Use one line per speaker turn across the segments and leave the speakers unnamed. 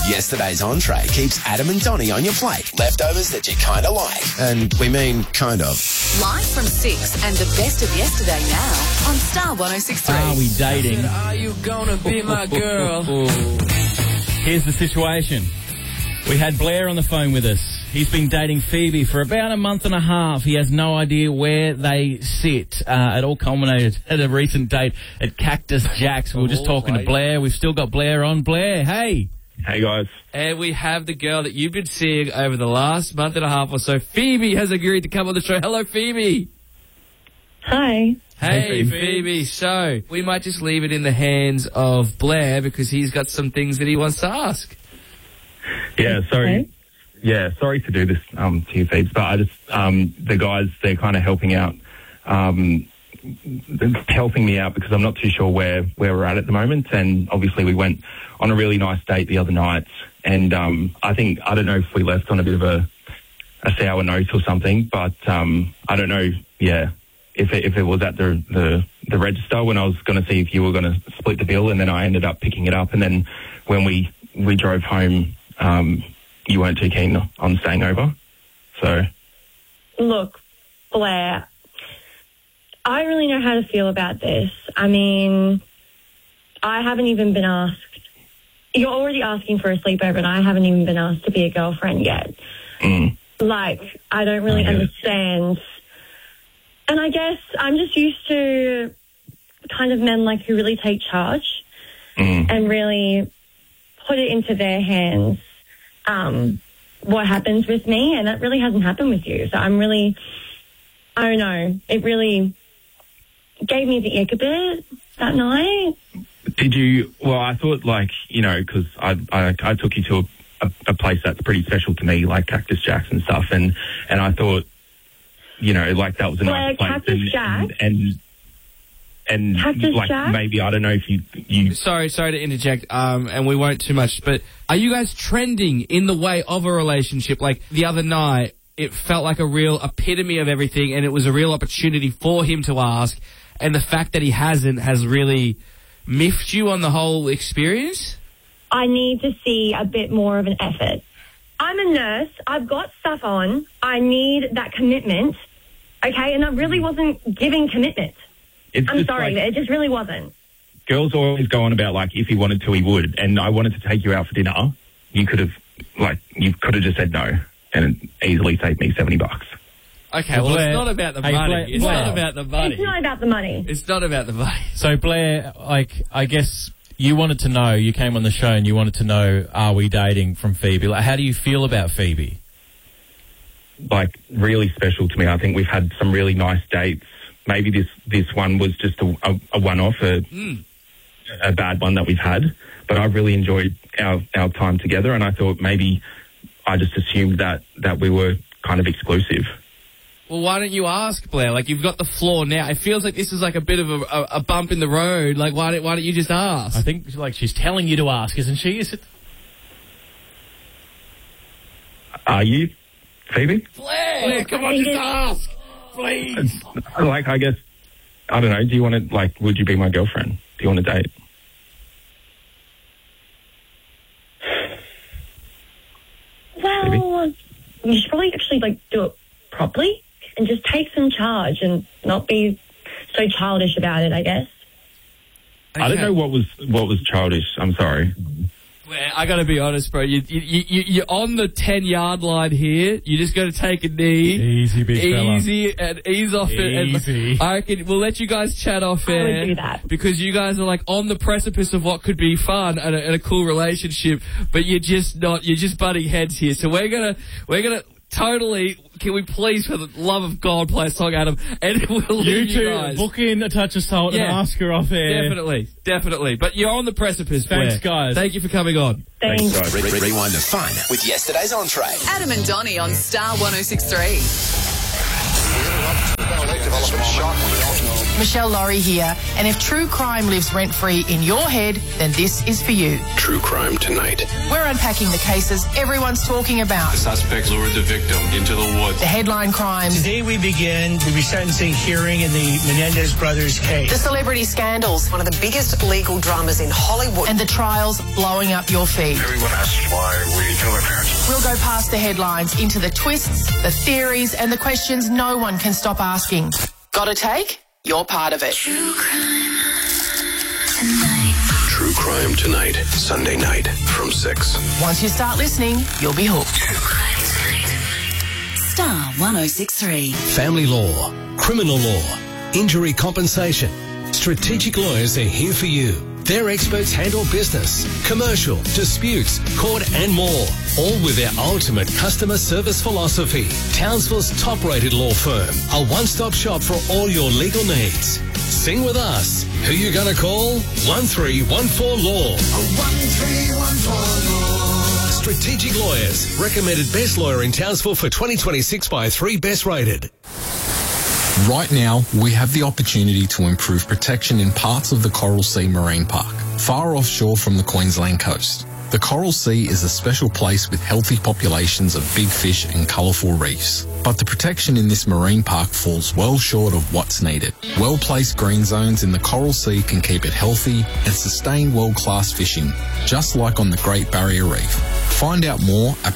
Yesterday's entree keeps Adam and Donnie on your plate. Leftovers that you kind of like. And we mean kind of.
Live from 6 and the best of yesterday now on Star 106.3.
Are we dating?
Are you gonna be my girl?
Here's the situation. We had Blair on the phone with us. He's been dating Phoebe for about a month and a half. He has no idea where they sit. It all culminated at a recent date at Cactus Jack's. We were just talking to Blair. We've still got Blair on. Blair, hey.
Hey, guys.
And we have the girl that you've been seeing over the last month and a half or so. Phoebe has agreed to come on the show. Hello, Phoebe.
Hi.
Hey, Phoebe. So, we might just leave it in the hands of Blair because he's got some things that he wants to ask.
Yeah, sorry.
Okay.
Yeah, sorry to do this to you, Phoebes, but I just, the guys, they're kind of helping out, helping me out because I'm not too sure where we're at the moment. And obviously we went on a really nice date the other night. And I don't know if we left on a bit of a sour note or something, but I don't know, if it was at the register when I was going to see if you were going to split the bill, and then I ended up picking it up. And then when we drove home, you weren't too keen on staying over. So,
Look, Blair, I don't really know how to feel about this. I mean, I haven't even been asked. You're already asking for a sleepover, and I haven't even been asked to be a girlfriend yet. Like, I don't really understand. And I guess I'm just used to kind of men like who really take charge and really put it into their hands. What happens with me, and that really hasn't happened with you. So I don't know, it really gave me the ick a bit that night.
did you? Well, I thought because I took you to a place that's pretty special to me, like Cactus Jack's and stuff, and I thought that was a nice place.
Cactus Jack?
And
Cactus
like
Jack?
maybe I don't know if you
Sorry to interject, and we won't too much, but are you guys trending in the way of a relationship? Like the other night, it felt like a real epitome of everything, and it was a real opportunity for him to ask, and the fact that he hasn't has really miffed you on the whole experience?
I need to see a bit more of an effort. I'm a nurse. I've got stuff on. I need that commitment, okay? And I really wasn't giving commitment. I'm sorry, it just really wasn't.
Girls always go on about, if he wanted to, he would. And I wanted to take you out for dinner. You could have just said no and easily saved me $70.
Okay, well,
Blair,
it's not about the
hey,
money.
Blair,
It's not about the money.
It's not about the money.
It's not about the money.
So, Blair, I guess you wanted to know, you came on the show and you wanted to know, are we dating from Phoebe? Like, how do you feel about Phoebe?
Really special to me. I think we've had some really nice dates. Maybe this one was just a one-off, a bad one that we've had. But I've really enjoyed our time together, and I thought maybe I just assumed that we were kind of exclusive.
Well, why don't you ask, Blair? You've got the floor now. It feels like this is a bit of a bump in the road. Why don't you just ask?
I think she's telling you to ask, isn't she? Is it?
Are you, Phoebe?
Blair, come on, just ask. Please.
I guess, I don't know, do you want to, would you be my girlfriend? Do you want to date?
Well, you should probably actually, do it properly and just take some charge and not be so childish about it, I guess.
Okay.
I don't know what was childish. I'm sorry.
Blair, I got to be honest, bro. You're on the 10-yard line here. You just got to take a knee.
Easy, big fella.
Easy, and ease off it.
Easy.
And I reckon we'll let you guys chat off air.
I would do that.
Because you guys are, on the precipice of what could be fun and a cool relationship, but you're just butting heads here. So we're gonna totally, can we please, for the love of God, play a song, Adam, and we'll leave you guys.
Book in A Touch of Salt and ask her off air.
Definitely. But you're on the precipice,
Thanks,
Blair.
guys.
Thank you for coming on.
Thanks.
guys.
Rewind the fun with yesterday's entree.
Adam and Donnie on Star 106.3.
Michelle Laurie here, and if true crime lives rent-free in your head, then this is for you.
True Crime Tonight.
We're unpacking the cases everyone's talking about.
The suspect lured the victim into the woods.
The headline crimes.
Today we begin the resentencing hearing in the Menendez brothers case.
The celebrity scandals.
One of the biggest legal dramas in Hollywood.
And the trials blowing up your feed.
Everyone asks why we do it.
We'll go past the headlines into the twists, the theories, and the questions no one can stop asking. Got a take? You're part of it.
True Crime Tonight. Sunday night from 6.
Once you start listening, you'll be hooked.
Star 1063.
Family law, criminal law, injury compensation. Strategic Lawyers are here for you. Their experts handle business, commercial, disputes, court and more. All with their ultimate customer service philosophy. Townsville's top-rated law firm. A one-stop shop for all your legal needs. Sing with us. Who you gonna call? 1314-LAW. 1314-LAW. Strategic Lawyers. Recommended best lawyer in Townsville for 2026 by 3 Best Rated.
Right now, we have the opportunity to improve protection in parts of the Coral Sea Marine Park, far offshore from the Queensland coast. The Coral Sea is a special place with healthy populations of big fish and colourful reefs. But the protection in this marine park falls well short of what's needed. Well-placed green zones in the Coral Sea can keep it healthy and sustain world-class fishing, just like on the Great Barrier Reef. Find out more at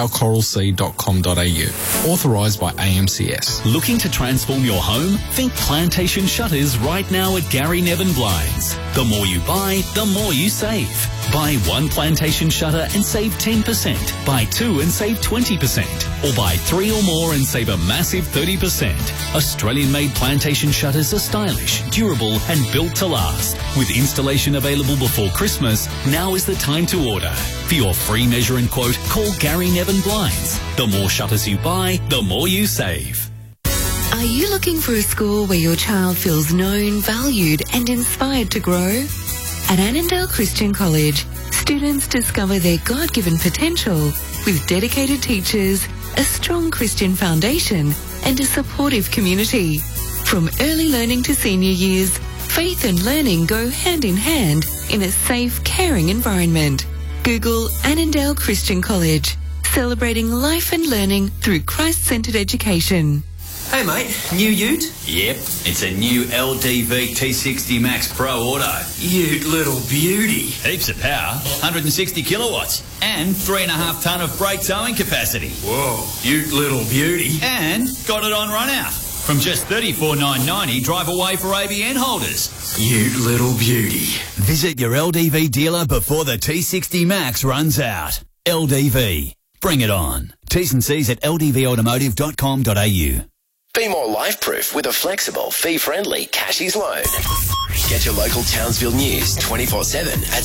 protectourcoralsea.com.au. Authorised by AMCS.
Looking to transform your home? Think Plantation Shutters right now at Gary Nevin Blinds. The more you buy, the more you save. Buy one Plantation Shutter and save 10%. Buy two and save 20%. Or buy three or more and save a massive 30%. Australian-made Plantation Shutters are stylish, durable and built to last. With installation available before Christmas, now is the time to order. For your free measure and quote, call Gary Nevin Blinds. The more shutters you buy, the more you save.
Are you looking for a school where your child feels known, valued and inspired to grow? At Annandale Christian College, students discover their God-given potential with dedicated teachers, a strong Christian foundation and a supportive community. From early learning to senior years, faith and learning go hand in hand in a safe, caring environment. Google Annandale Christian College, celebrating life and learning through Christ-centered education.
Hey mate, new ute?
Yep, it's a new LDV T60 Max Pro Auto.
Ute little beauty.
Heaps of power, 160 kilowatts, and 3.5 tonne of brake towing capacity.
Whoa, ute little beauty.
And got it on run out. From just $34,990, drive away for ABN holders.
Ute little beauty.
Visit your LDV dealer before the T60 Max runs out. LDV. Bring it on. T's and C's at ldvautomotive.com.au.
Be more life-proof with a flexible, fee-friendly Cashies loan. Get your local Townsville news 24/7 at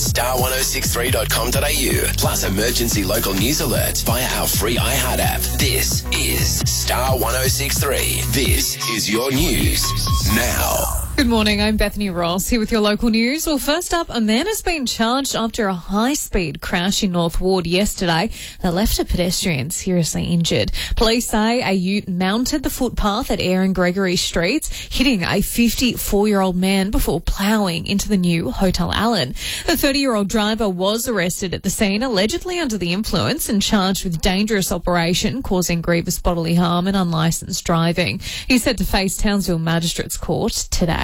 star1063.com.au. Plus emergency local news alerts via our free iHeart app. This is Star 1063. This is your news now.
Good morning, I'm Bethany Ross here with your local news. Well, first up, a man has been charged after a high-speed crash in North Ward yesterday that left a pedestrian seriously injured. Police say a ute mounted the footpath at Eyre and Gregory Streets, hitting a 54-year-old man before ploughing into the new Hotel Allen. The 30-year-old driver was arrested at the scene, allegedly under the influence, and charged with dangerous operation causing grievous bodily harm and unlicensed driving. He's set to face Townsville Magistrates Court today.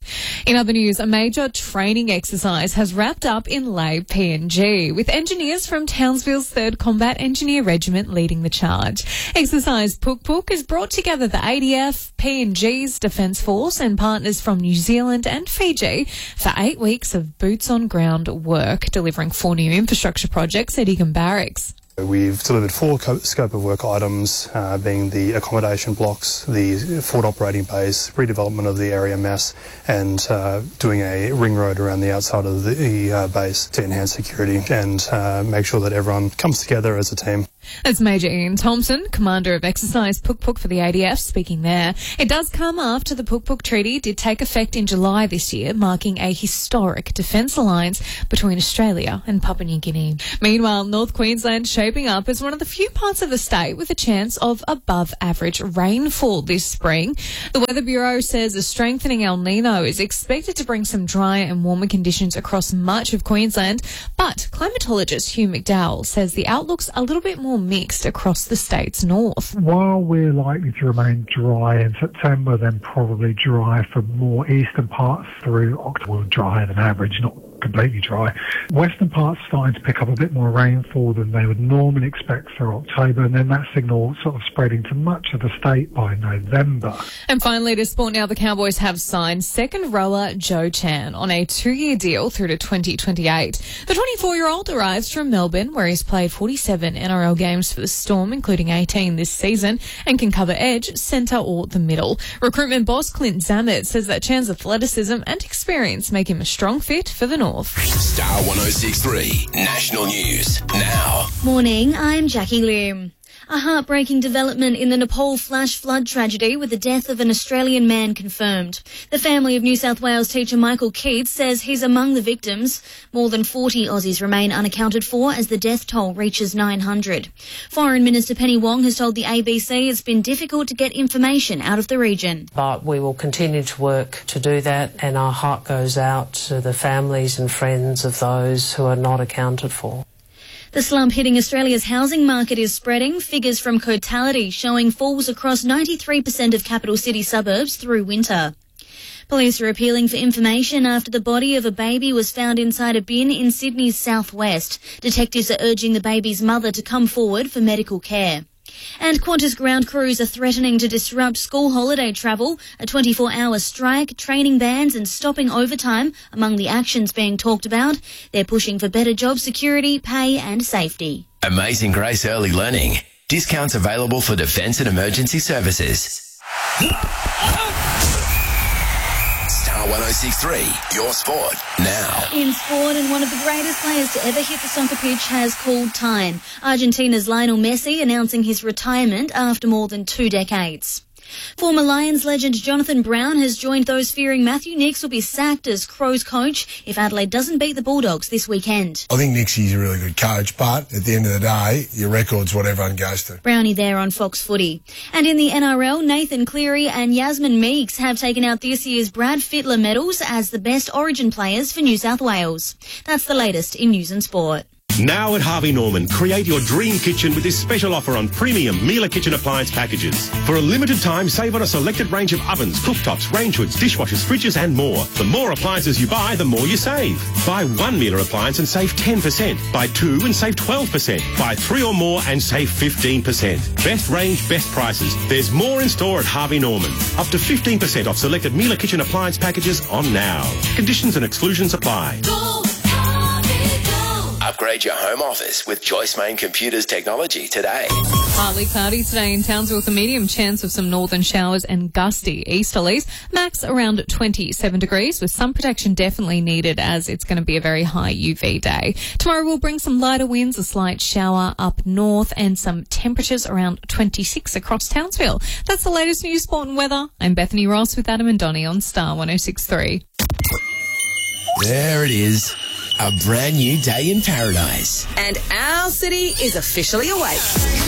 In other news, a major training exercise has wrapped up in Labe PNG, with engineers from Townsville's 3rd Combat Engineer Regiment leading the charge. Exercise Puk Puk has brought together the ADF, PNG's Defence Force and partners from New Zealand and Fiji for 8 weeks of boots-on-ground work, delivering 4 new infrastructure projects at Egan Barracks.
We've delivered 4 scope of work items, being the accommodation blocks, the forward operating base, redevelopment of the area mass, and doing a ring road around the outside of the base to enhance security and make sure that everyone comes together as a team.
That's Major Ian Thompson, Commander of Exercise Puk Puk for the ADF, speaking there. It does come after the Puk Puk Treaty did take effect in July this year, marking a historic defence alliance between Australia and Papua New Guinea. Meanwhile, North Queensland shaping up as one of the few parts of the state with a chance of above-average rainfall this spring. The Weather Bureau says a strengthening El Nino is expected to bring some drier and warmer conditions across much of Queensland, but climatologist Hugh McDowell says the outlook's a little bit more mixed across the state's north.
While we're likely to remain dry in September, then probably dry for more eastern parts through October, drier than average, not completely dry. Western parts starting to pick up a bit more rainfall than they would normally expect for October, and then that signal sort of spreading to much of the state by November.
And finally, to sport now, the Cowboys have signed second rower Joe Chan on a 2-year deal through to 2028. The 24-year-old arrives from Melbourne, where he's played 47 NRL games for the Storm, including 18 this season, and can cover edge, centre or the middle. Recruitment boss Clint Zammit says that Chan's athleticism and experience make him a strong fit for the North.
Star 106.3 National News now.
Morning, I'm Jackie Lim. A heartbreaking development in the Nepal flash flood tragedy with the death of an Australian man confirmed. The family of New South Wales teacher Michael Keats says he's among the victims. More than 40 Aussies remain unaccounted for as the death toll reaches 900. Foreign Minister Penny Wong has told the ABC it's been difficult to get information out of the region.
But we will continue to work to do that, and our heart goes out to the families and friends of those who are not accounted for.
The slump hitting Australia's housing market is spreading. Figures from Cotality showing falls across 93% of capital city suburbs through winter. Police are appealing for information after the body of a baby was found inside a bin in Sydney's southwest. Detectives are urging the baby's mother to come forward for medical care. And Qantas ground crews are threatening to disrupt school holiday travel. A 24-hour strike, training bans and stopping overtime among the actions being talked about. They're pushing for better job security, pay and safety.
Amazing Grace Early Learning. Discounts available for defence and emergency services. Star 106.3, your sport now.
In sport, and one of the greatest players to ever hit the soccer pitch has called time. Argentina's Lionel Messi announcing his retirement after more than 2 decades. Former Lions legend Jonathan Brown has joined those fearing Matthew Nicks will be sacked as Crows coach if Adelaide doesn't beat the Bulldogs this weekend.
I think Nicksy's a really good coach, but at the end of the day, your record's what everyone goes to.
Brownie there on Fox Footy. And in the NRL, Nathan Cleary and Yasmin Meeks have taken out this year's Brad Fittler medals as the best Origin players for New South Wales. That's the latest in news and sport.
Now at Harvey Norman, create your dream kitchen with this special offer on premium Miele kitchen appliance packages. For a limited time, save on a selected range of ovens, cooktops, range hoods, dishwashers, fridges and more. The more appliances you buy, the more you save. Buy 1 Miele appliance and save 10%. Buy 2 and save 12%. Buy 3 or more and save 15%. Best range, best prices. There's more in store at Harvey Norman. Up to 15% off selected Miele kitchen appliance packages on now. Conditions and exclusions apply.
Upgrade your home office with Joyce Main Computers technology today.
Partly cloudy today in Townsville with a medium chance of some northern showers and gusty easterlies. Max around 27 degrees with some protection definitely needed as it's going to be a very high UV day. Tomorrow will bring some lighter winds, a slight shower up north and some temperatures around 26 across Townsville. That's the latest news, sport and weather. I'm Bethany Ross with Adam and Donnie on Star 106.3.
There it is. A brand new day in paradise.
And our city is officially awake.